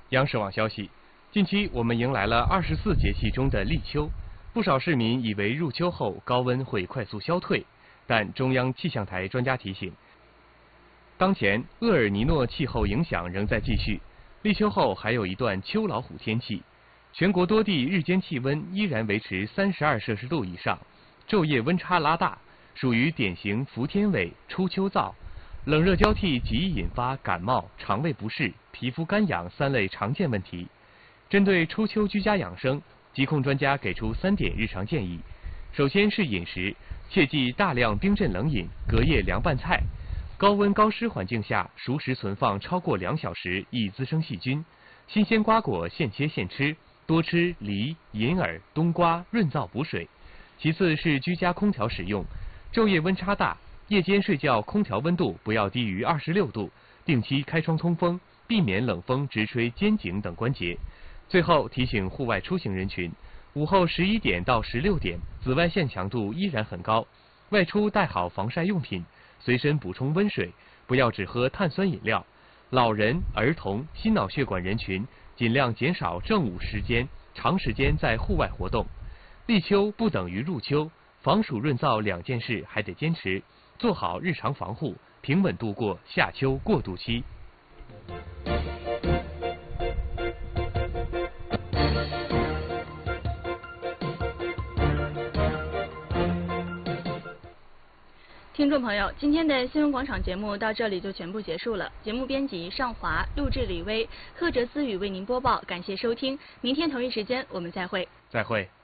央视网消息，近期我们迎来了24节气中的立秋，不少市民以为入秋后高温会快速消退，但中央气象台专家提醒，当前厄尔尼诺气候影响仍在继续，立秋后还有一段秋老虎天气，全国多地日间气温依然维持32摄氏度以上，昼夜温差拉大，属于典型伏天尾初秋燥。冷热交替极易引发感冒、肠胃不适、皮肤干痒3类常见问题。针对初秋居家养生，疾控专家给出3点日常建议。首先是饮食，切忌大量冰镇冷饮、隔夜凉拌菜。高温高湿环境下，熟食存放超过2小时易滋生细菌。新鲜瓜果现切现吃，多吃梨、银耳、冬瓜，润燥补水。其次是居家空调使用，昼夜温差大。夜间睡觉，空调温度不要低于26度，定期开窗通风，避免冷风直吹肩颈等关节。最后提醒户外出行人群，午后11点到16点，紫外线强度依然很高，外出带好防晒用品，随身补充温水，不要只喝碳酸饮料。老人、儿童、心脑血管人群尽量减少正午时间长时间在户外活动。立秋不等于入秋，防暑润燥2件事还得坚持。做好日常防护，平稳度过夏秋过渡期。 听众朋友，今天的新闻广场节目到这里就全部结束了。节目编辑尚华，录制李薇，贺哲思雨为您播报，感谢收听。明天同一时间我们再会。 再会。